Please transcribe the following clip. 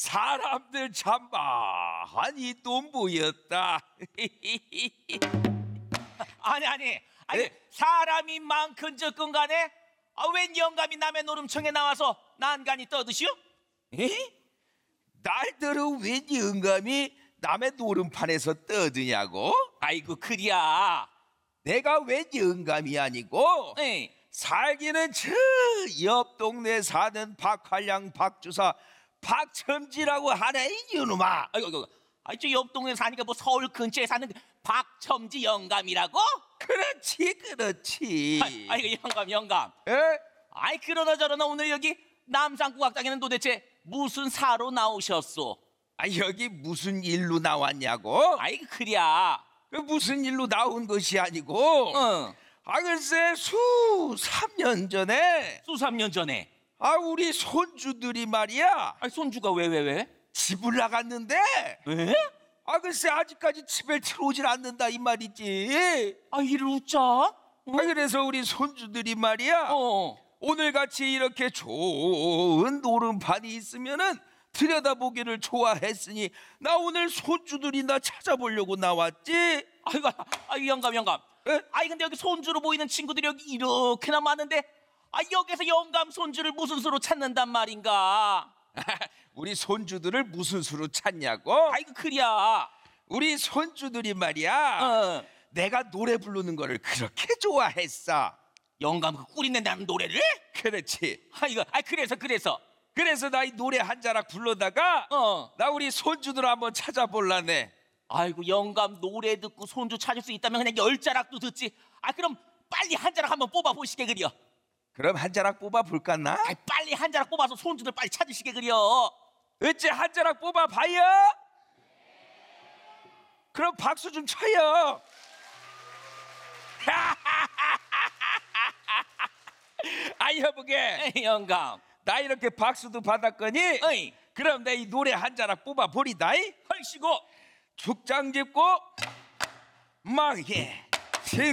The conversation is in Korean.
사람들 참 많이 또 모였다. 아니 네? 사람이 많건저건 간에 웬 영감이 남의 노름청에 나와서 난간이 떠드시오? 에? 날들은 웬 영감이 남의 노름판에서 떠드냐고? 아이고 그리야. 내가 웬 영감이 아니고 에이. 살기는 저 옆 동네 사는 박활량 박주사 박첨지라고 하네 이놈아. 아이고 저 옆 동네 사니까 뭐 서울 근처에 사는 그 박첨지 영감이라고? 그렇지. 아이고 영감. 에? 아이 그러나 저러나 오늘 여기 남산국악당에는 도대체 무슨 사로 나오셨소? 여기 무슨 일로 나왔냐고? 아이고 그리야. 그 무슨 일로 나온 것이 아니고 응. 글쎄 수삼 년 전에 수삼 년 전에. 우리 손주들이 말이야 아이 손주가 왜? 집을 나갔는데 왜? 글쎄 아직까지 집에 들어오질 않는다 이 말이지. 이를 웃자. 그래서 우리 손주들이 말이야 오늘같이 이렇게 좋은 노름판이 있으면은 들여다보기를 좋아했으니 나 오늘 손주들이 나 찾아보려고 나왔지. 아이고 영감. 에? 근데 여기 손주로 보이는 친구들이 여기 이렇게나 많은데 여기서 영감 손주를 무슨 수로 찾는단 말인가? 우리 손주들을 무슨 수로 찾냐고? 아이고 그리야. 우리 손주들이 말이야 내가 노래 부르는 거를 그렇게 좋아했어. 영감 그 꿀이 낸다는 노래를? 그렇지. 그래서 나 이 노래 한 자락 불러다가 나 우리 손주들 한번 찾아볼라네. 아이고 영감 노래 듣고 손주 찾을 수 있다면 그냥 10자락도 듣지. 그럼 빨리 한 자락 한번 뽑아 보시게 그려. 그럼 한 자락 뽑아 볼까나? 빨리 한 자락 뽑아서 손주들 빨리 찾으시게 그려. 어째 한 자락 뽑아 봐요. 그럼 박수 좀 쳐요. 여보게 영감. 나 이렇게 박수도 받았거니 어이. 그럼 내 이 노래 한 자락 뽑아 보리다이. 헐시고 죽장 짚고 망해